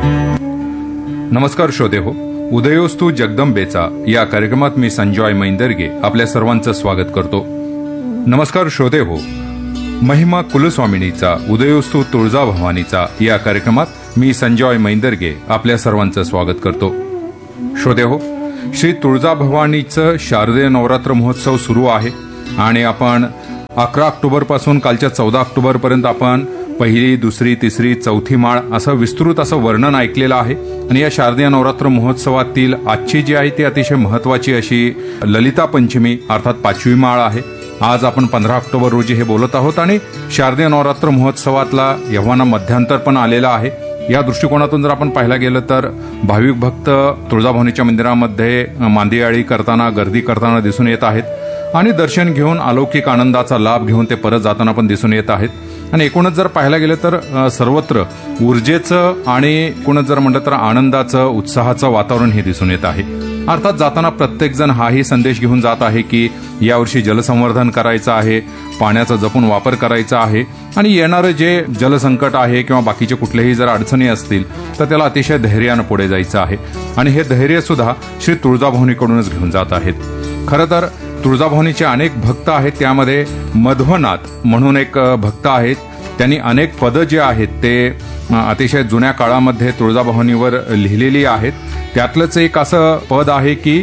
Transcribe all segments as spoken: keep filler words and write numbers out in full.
नमस्कार श्रोते हो, उदयोस्तू जगदंबेचा या कार्यक्रमात मी संजॉय मैंदर्गे आपल्या सर्वांचं स्वागत करतो. नमस्कार श्रोते हो, महिमा कुलस्वामिनीचा उदयोस्तू तुळजाभवानीचा या कार्यक्रमात मी संजॉय मैंदर्गे आपल्या सर्वांचं स्वागत करतो. श्रोते हो, श्री तुळजाभवानीचं शारदीय नवरात्र महोत्सव सुरू आहे आणि आपण अकरा ऑक्टोबर पासून कालच्या चौदा ऑक्टोबर पर्यंत आपण पहिली, दुसरी, तिसरी, चौथी माळ असं विस्तृत असं वर्णन ऐकलेलं आहे. आणि या शारदीय नवरात्र महोत्सवातील आजची जी आहे ती अतिशय महत्वाची अशी ललिता पंचमी अर्थात पाचवी माळ आहे. आज आपण पंधरा ऑक्टोबर रोजी हे बोलत आहोत आणि शारदीय नवरात्र महोत्सवातला यव्हाना मध्यांतर पण आलेला आहे. या दृष्टिकोनातून जर आपण पाहायला गेलं तर भाविक भक्त तुळजाभवानीच्या मंदिरामध्ये मांदियाळी करताना, गर्दी करताना दिसून येत आहेत आणि दर्शन घेऊन अलौकिक आनंदाचा लाभ घेऊन ते परत जाताना पण दिसून येत आहेत. आणि एकूणच जर पाहायला गेलं तर सर्वत्र ऊर्जेचं आणि एकूणच जर म्हटलं तर आनंदाचं, उत्साहाचं वातावरण हे दिसून येत आहे. अर्थात जाताना प्रत्येक जण हाही संदेश घेऊन जात आहे की यावर्षी जलसंवर्धन करायचं आहे, पाण्याचा जपून वापर करायचा आहे आणि येणारं जे जलसंकट आहे किंवा बाकीचे कुठलेही जर अडचणी असतील तर त्याला अतिशय धैर्यानं पुढे जायचं आहे. आणि हे धैर्य सुद्धा श्री तुळजाभवानीकडूनच घेऊन जात आहेत. खरं तर तुळजाभवानीचे अनेक भक्त आहेत, त्यामध्ये मध्वनाथ म्हणून एक भक्त आहेत. त्यांनी अनेक पदं जे आहेत ते अतिशय जुन्या काळामध्ये तुळजाभवानीवर लिहिलेली आहेत. त्यातलंच एक असं पद आहे की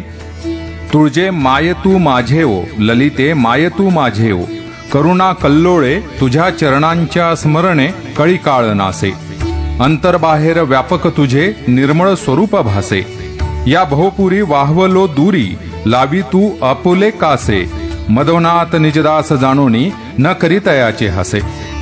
तुळजे माय तू माझे ओ, ललिते माय तू माझे ओ, करुणा कल्लोळे तुझ्या चरणांच्या स्मरणे कळी काळ नासे, अंतर्बाहेर व्यापक तुझे निर्मळ स्वरूप भासे, या भवपुरी वाहवलो दूरी लावी तू आपुले कासे, मधवनाथ निजदास जाणोनी न करीतयाचे हसे.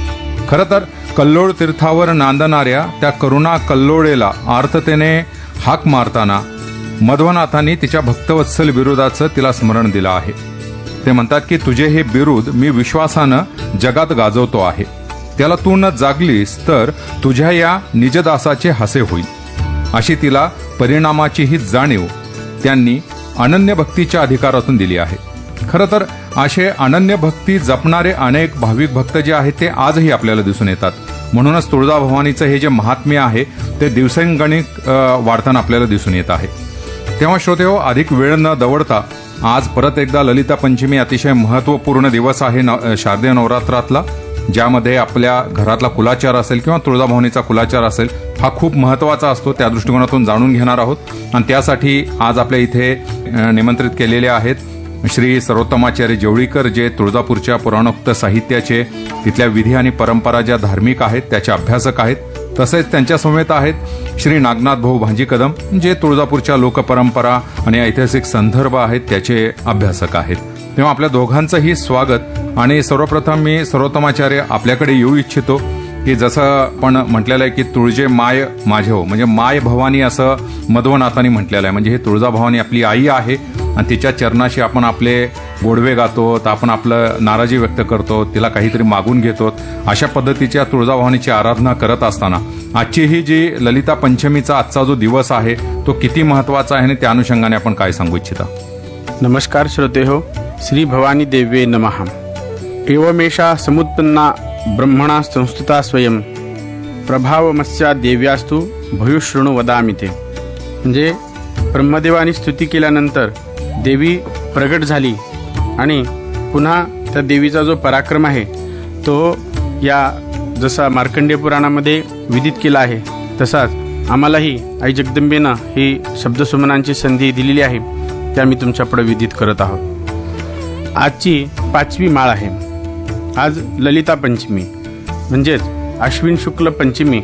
खरं तर कल्लोळ तीर्थावर नांदणाऱ्या त्या करुणा कल्लोळेला आर्ततेने हाक मारताना मध्वनाथांनी तिच्या भक्तवत्सल बिरुदाचं तिला स्मरण दिलं आहे. ते म्हणतात की तुझे हे बिरुद मी विश्वासानं जगात गाजवतो आहे, त्याला तू न जागलीस तर तुझ्या या निजदासाचे हसे होईल, अशी तिला परिणामाचीही जाणीव त्यांनी अनन्य भक्तीच्या अधिकारातून दिली आहे. खरं तर असे अनन्य भक्ती जपणारे अनेक भाविक भक्त जे आहेत ते आजही आपल्याला दिसून येतात. म्हणूनच तुळजाभवानीचं हे जे महात्म्य आहे ते दिवसेंगणिक वाढताना आपल्याला दिसून येत आहे. तेव्हा श्रोते हो, अधिक वेळ न दवडता आज परत एकदा ललिता पंचमी अतिशय महत्वपूर्ण दिवस आहे शारदीय नवरात्रातला, ज्यामध्ये आपल्या घरातला कुलाचार असेल किंवा तुळजाभवानीचा कुलाचार असेल हा खूप महत्वाचा असतो. त्या दृष्टिकोनातून जाणून घेणार आहोत. आणि त्यासाठी आज आपल्या इथे निमंत्रित केलेले आहेत श्री सर्वोत्तमाचार्य जेवळीकर, जे तुळजापूरच्या पुराणोक्त साहित्याचे, तिथल्या विधी आणि परंपरा ज्या धार्मिक आहेत त्याचे अभ्यासक आहेत. तसेच त्यांच्या समेत आहेत श्री नागनाथ भाऊ भांजी कदम, जे तुळजापूरच्या लोकपरंपरा आणि ऐतिहासिक संदर्भ आहेत त्याचे अभ्यासक आहेत. तेव्हा आपल्या दोघांचंही स्वागत. आणि सर्वप्रथम मी सर्वोत्तमाचार्य आपल्याकडे येऊ इच्छितो की जसं आपण म्हटलेलं आहे की तुळजे माय माझे हो, म्हणजे माय भवानी असं मध्वनाथांनी म्हटलेलं आहे. म्हणजे हे तुळजाभवानी आपली आई आहे आणि तिच्या चरणाशी आपण आपले गोडवे गातो, तर आपण आपलं नाराजी व्यक्त करतो, तिला काहीतरी मागून घेतो. अशा पद्धतीच्या तुळजाभवानीची आराधना करत असताना आजची ही जी ललिता पंचमीचा आजचा जो दिवस आहे तो किती महत्वाचा आहे आणि त्या अनुषंगाने आपण काय सांगू इच्छिता? नमस्कार श्रोते हो, श्री भवानी देव्ये नमः. एवमेषा समुत्पन्ना ब्रह्मणा संस्तुता स्वयं प्रभावमस्या देव्यास्तु भयुशृणु वदामि ते. म्हणजे ब्रह्मदेवानी स्तुती केल्यानंतर देवी प्रगट झाली आणि पुन्हा त्या देवीचा जो पराक्रम आहे तो या जसा मार्कंडेय पुराणामध्ये विदित केला आहे तसाच आम्हालाही आई जगदंबेनं ही शब्दसुमनांची संधी दिलेली आहे, त्या मी तुमच्यापुढे विदित करत आहोत. आजची पाचवी माळ आहे. आज ललिता पंचमी म्हणजेच अश्विन शुक्ल पंचमी,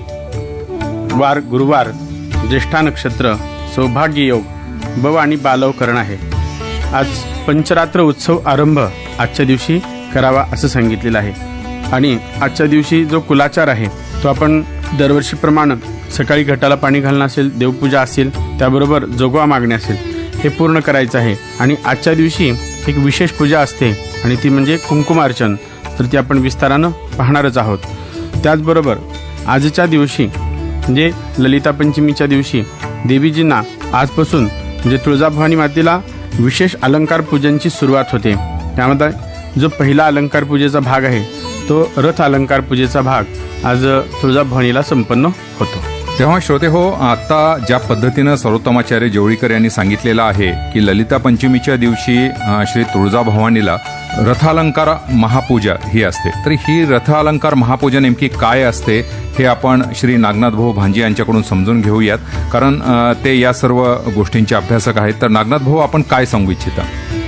वार गुरुवार, ज्येष्ठा नक्षत्र, सौभाग्य योग, बव आणि बालव करण आहे. आज पंचरात्र उत्सव आरंभ आजच्या दिवशी करावा असं सांगितलेलं आहे. आणि आजच्या दिवशी जो कुलाचार आहे तो आपण दरवर्षीप्रमाणे सकाळी घटाला पाणी घालणं असेल, देवपूजा असेल, त्याबरोबर जोगवा मागणे असेल, हे पूर्ण करायचं आहे. आणि आजच्या दिवशी एक विशेष पूजा असते आणि ती म्हणजे कुंकुमार्चन, तर ती आपण विस्तारानं पाहणारच आहोत. त्याचबरोबर आजच्या दिवशी म्हणजे ललिता पंचमीच्या दिवशी देवीजींना आजपासून म्हणजे तुळजाभवानी मातेला विशेष अलंकार पूजनची सुरुवात होते. त्यामध्ये जो पहिला अलंकार पूजेचा भाग आहे तो रथ अलंकार पूजेचा भाग आज तुळजाभवानीला संपन्न होतो. तेव्हा श्रोते हो, आता ज्या पद्धतीनं सर्वोत्तमाचार्य जेवळीकर यांनी सांगितलेलं आहे की ललिता पंचमीच्या दिवशी अ, श्री तुळजाभवानीला रथालंकार महापूजा ही असते, तर ही रथालंकार महापूजा नेमकी काय असते हे आपण श्री नागनाथ भाऊ भांजे यांच्याकडून समजून घेऊयात, कारण अ, ते या सर्व गोष्टींचे अभ्यासक आहेत. तर नागनाथ भाऊ, आपण काय सांगू इच्छिता?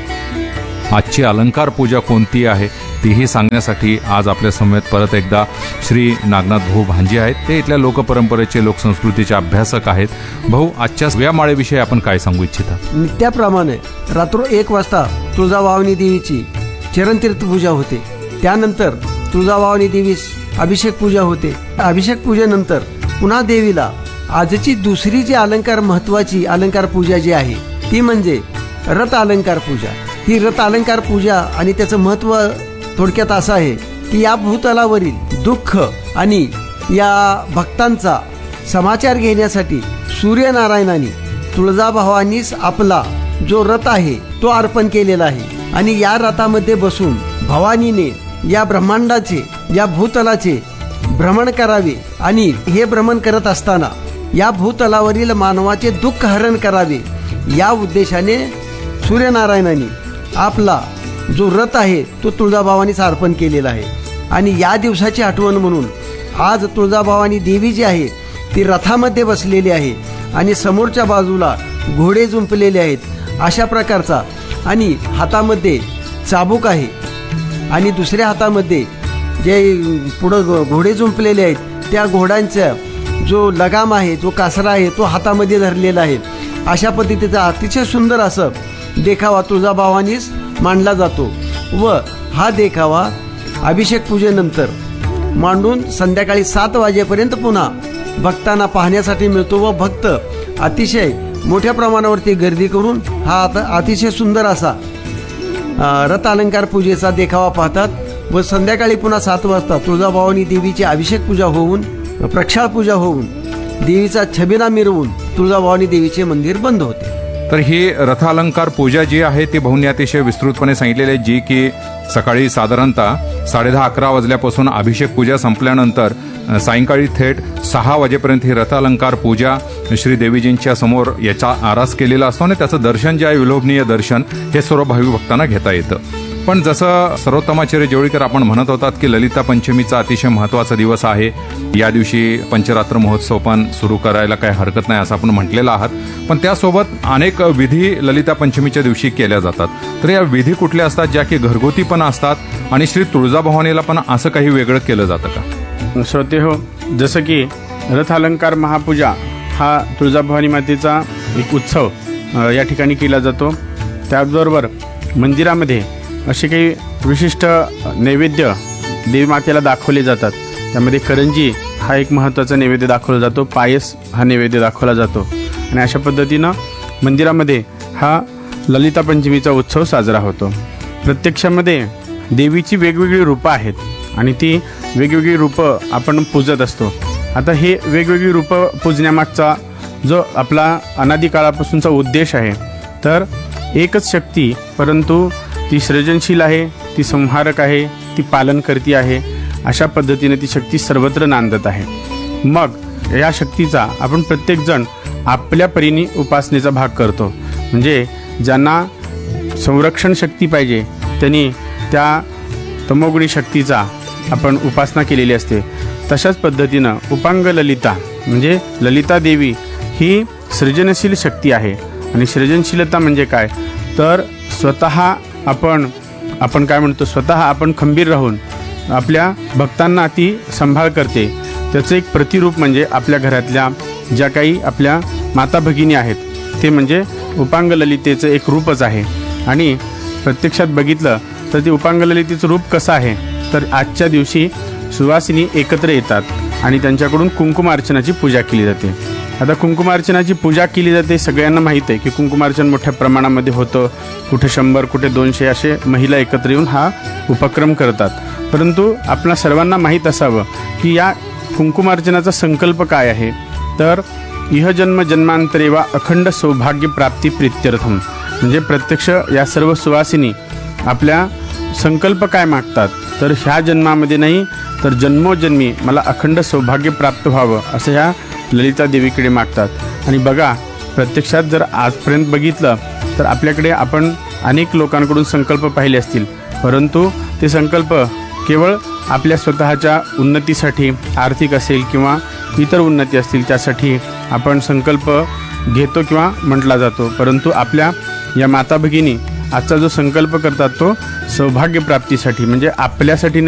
आजची अलंकार पूजा कोणती आहे तीही सांगण्यासाठी आज आपल्या समवेत परत एकदा श्री नागनाथ भाऊ भांजे आहेत. ते इथल्या लोकपरंपरेचे, लोकसंस्कृतीचे अभ्यासक आहेत. भाऊ, आजच्या या माळेविषयी आपण काय सांगू इच्छिता? नित्याप्रमाणे रात्र एक वाजता तुळजाभवानी देवीची चरणतीर्थ पूजा होते. त्यानंतर तुळजाभवानी देवीस अभिषेक पूजा होते. अभिषेक पूजेनंतर पुन्हा देवीला आजची दुसरी जी अलंकार महत्वाची अलंकार पूजा जी आहे ती म्हणजे रथ अलंकार पूजा. ही रथ अलंकार पूजा आणि त्याचं महत्व थोडक्यात असं आहे की या भूतलावरील दुःख आणि या भक्तांचा समाचार घेण्यासाठी सूर्यनारायणाने तुळजाभवानीस आपला जो रथ आहे तो अर्पण केलेला आहे. आणि या रथामध्ये बसून भवानीने या ब्रह्मांडाचे, या भूतलाचे भ्रमण करावे आणि हे भ्रमण करत असताना या भूतलावरील मानवाचे दुःख हरण करावे या उद्देशाने सूर्यनारायणाने आपला जो रथ आहे तो तुळजाभवानीस अर्पण केलेला आहे. आणि या दिवसाची आठवण म्हणून आज तुळजाभवानी देवी जी आहे ती रथामध्ये बसलेली आहे आणि समोरच्या बाजूला घोडे जुंपलेले आहेत अशा प्रकारचा, आणि हातामध्ये चाबूक आहे आणि दुसऱ्या हातामध्ये जे पुढं घोडे जुंपलेले आहेत त्या घोड्यांचा जो लगाम आहे, जो कासरा आहे तो हातामध्ये धरलेला आहे. अशा पद्धतीचा अतिशय सुंदर असं देखावा तुळजाभवानीस मांडला जातो व हा देखावा अभिषेक पूजेनंतर मांडून संध्याकाळी सात वाजेपर्यंत पुन्हा भक्तांना पाहण्यासाठी मिळतो व भक्त अतिशय मोठ्या प्रमाणावरती गर्दी करून हा आता अतिशय सुंदर असा रथ अलंकार पूजेचा देखावा पाहतात व संध्याकाळी पुन्हा सात वाजता तुळजाभवानी देवीची अभिषेक पूजा होऊन, प्रक्षाळ पूजा होऊन, देवीचा छबिना मिरवून तुळजाभवानी देवीचे मंदिर बंद होते. तर ही रथालंकार पूजा जी आहे ती भाऊंनी अतिशय विस्तृतपणे सांगितलेली आहे, जी की सकाळी साधारणतः साडेदहा अकरा वाजल्यापासून अभिषेक पूजा संपल्यानंतर सायंकाळी थेट सहा वाजेपर्यंत ही रथालंकार पूजा श्री देवीजींच्या समोर याचा आरास केलेला असतो आणि त्याचं दर्शन जे आहे, विलोभनीय दर्शन, हे सर्व भाविक भक्तांना घेता येतं. पण जसं सर्वोत्तमाचार्य जेवळीकर आपण म्हणत होतात की ललिता पंचमीचा अतिशय महत्वाचा दिवस आहे, या दिवशी पंचरात्र महोत्सव पण सुरू करायला काही हरकत नाही असं आपण म्हटलेलं आहात. पण त्यासोबत अनेक विधी ललिता पंचमीच्या दिवशी केल्या जातात. तर या विधी कुठल्या असतात ज्या की घरगुती पण असतात आणि श्री तुळजाभवानीला पण असं काही वेगळं केलं जातं का? श्रोते हो, जसं की रथ अलंकार महापूजा हा तुळजाभवानी मातेचा एक उत्सव अ, या ठिकाणी केला जातो. त्याचबरोबर मंदिरामध्ये असे काही विशिष्ट नैवेद्य देवी मातेला दाखवले जातात. त्यामध्ये करंजी हा एक महत्त्वाचा नैवेद्य दाखवला जातो, पायस हा नैवेद्य दाखवला जातो आणि अशा पद्धतीनं मंदिरामध्ये हा ललिता पंचमीचा उत्सव साजरा होतो. प्रत्यक्षामध्ये देवीची वेगवेगळी रूपं आहेत आणि ती वेगवेगळी रूपं आपण पूजत असतो. आता हे वेगवेगळी रूपं पूजण्यामागचा जो आपला अनादी काळापासूनचा उद्देश आहे, तर एकच शक्ती, परंतु ती सृजनशील आहे, ती संहारक आहे, ती पालन करती आहे. अशा पद्धतीने ती शक्ती सर्वत्र नांदत आहे. मग या शक्तीचा आपण प्रत्येकजण आपल्या परीने उपासनेचा भाग करतो. म्हणजे ज्यांना संरक्षण शक्ती पाहिजे त्यांनी त्या तमोगुणी शक्तीचा आपण उपासना केलेली असते. तशाच पद्धतीनं उपांग ललिता म्हणजे ललिता देवी ही सृजनशील शक्ती आहे. आणि सृजनशीलता म्हणजे काय, तर स्वतः आपण आपण काय म्हणतो स्वतः आपण खंबीर राहून आपल्या भक्तांना ती सांभाळ करते. त्याचं एक प्रतिरूप म्हणजे आपल्या घरातल्या ज्या काही आपल्या माता भगिनी आहेत ते म्हणजे उपांग ललितेचं एक रूपच आहे. आणि प्रत्यक्षात बघितलं तर ते उपांग ललितेचं रूप कसं आहे, तर आजच्या दिवशी सुवासिनी एकत्र येतात आणि त्यांच्याकडून कुंकुमार्चनाची पूजा केली जाते. आता कुंकुमार्चनाची पूजा केली जाते, सगळ्यांना माहीत आहे की कुंकुमार्चन मोठ्या प्रमाणामध्ये होतं. कुठे शंभर, कुठे दोनशे असे महिला एकत्र येऊन हा उपक्रम करतात. परंतु आपल्या सर्वांना माहीत असावं की या कुंकुमार्चनाचा संकल्प काय आहे, तर इह जन्म जन्मांतरे वा अखंड सौभाग्य प्राप्ती प्रीत्यर्थम. म्हणजे प्रत्यक्ष या सर्व सुवासिनी आपल्या संकल्प काय मागतात, तर ह्या जन्मामध्ये नाही तर जन्मोजन्मी मला अखंड सौभाग्य प्राप्त व्हावं असं ह्या ललिता देवीकडे मागतात. आणि बघा, प्रत्यक्षात जर आजपर्यंत बघितलं तर आपल्याकडे आपण अनेक लोकांकडून संकल्प पाहिले असतील, परंतु ते संकल्प केवळ आपल्या स्वतःच्या उन्नतीसाठी, आर्थिक असेल किंवा इतर उन्नती असतील त्यासाठी आपण संकल्प घेतो किंवा म्हटला जातो. परंतु आपल्या या माता भगिनी आजचा जो संकल्प करतात तो सौभाग्य प्राप्तीसाठी, म्हणजे आपल्यासाठी